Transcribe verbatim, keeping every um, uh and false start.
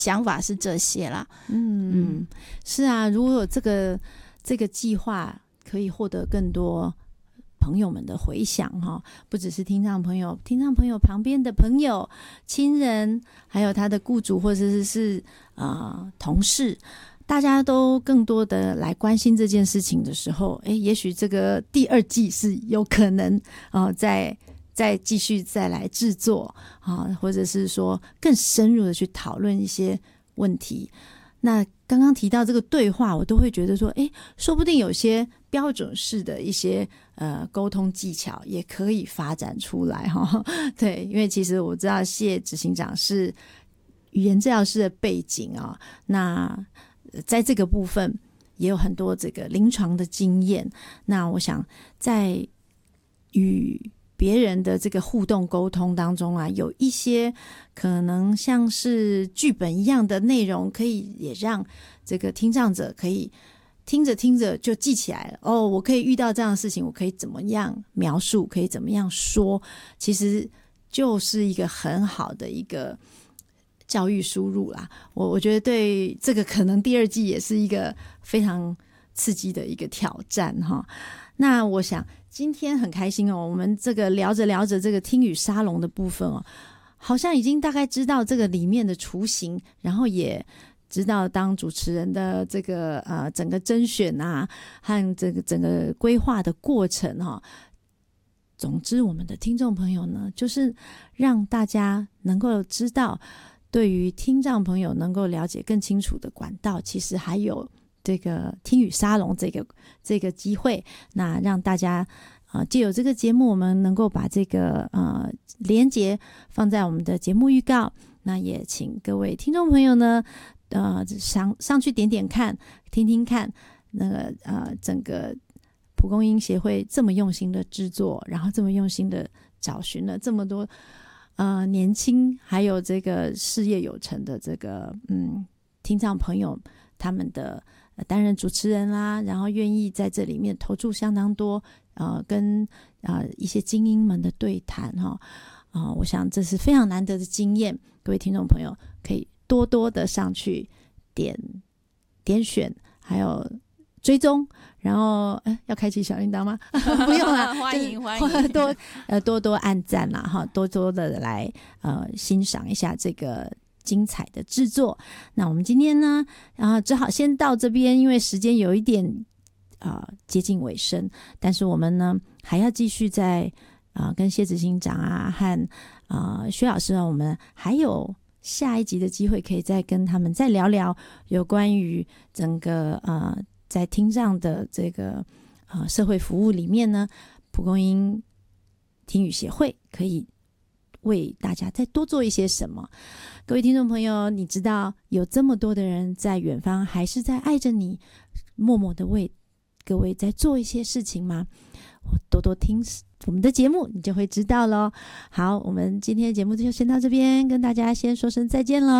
想法是这些啦。 嗯嗯，是啊，如果有这个这个计划可以获得更多朋友们的回响哈，不只是听障朋友，听障朋友旁边的朋友、亲人，还有他的雇主或者是是呃同事，大家都更多的来关心这件事情的时候，诶，也许这个第二季是有可能呃再再继续再来制作啊，或者是说更深入的去讨论一些问题。那刚刚提到这个对话，我都会觉得说，诶，说不定有些标准式的一些呃沟通技巧也可以发展出来哈。对，因为其实我知道谢执行长是语言治疗师的背景啊，那在这个部分也有很多这个临床的经验。那我想在与别人的这个互动沟通当中啊，有一些可能像是剧本一样的内容，可以也让这个听障者可以听着听着就记起来了。哦，我可以遇到这样的事情，我可以怎么样描述，可以怎么样说，其实就是一个很好的一个教育输入啦。我我觉得对这个可能第二季也是一个非常刺激的一个挑战哈。那我想今天很开心哦，我们这个聊着聊着这个听语沙龙的部分哦，好像已经大概知道这个里面的雏形，然后也知道当主持人的这个呃整个甄选啊和这个整个规划的过程哈、哦。总之我们的听众朋友呢，就是让大家能够知道，对于听障朋友能够了解更清楚的管道，其实还有这个听语沙龙这个这个机会。那让大家呃藉由这个节目，我们能够把这个呃连结放在我们的节目预告。那也请各位听众朋友呢呃上上去点点看，听听看那个呃整个蒲公英协会这么用心的制作，然后这么用心的找寻了这么多呃年轻还有这个事业有成的这个嗯听障朋友，他们的呃担任主持人啦，然后愿意在这里面投注相当多呃跟呃一些精英们的对谈哈啊、呃，我想这是非常难得的经验，各位听众朋友可以多多的上去点点选，还有追踪，然后呃要开启小铃铛吗？不用啦， 欢迎就是、 欢迎多呃多多按赞啦哈，多多的来呃欣赏一下这个精彩的制作。那我们今天呢，啊，只好先到这边，因为时间有一点啊、呃、接近尾声，但是我们呢还要继续在啊、呃、跟谢执行长啊和啊、呃、薛老师呢，我们还有下一集的机会，可以再跟他们再聊聊有关于整个呃在听障的这个呃社会服务里面呢，蒲公英听语协会可以为大家再多做一些什么。各位听众朋友，你知道有这么多的人在远方还是在爱着你，默默的为各位在做一些事情吗？多多听我们的节目，你就会知道咯。好，我们今天的节目就先到这边，跟大家先说声再见咯。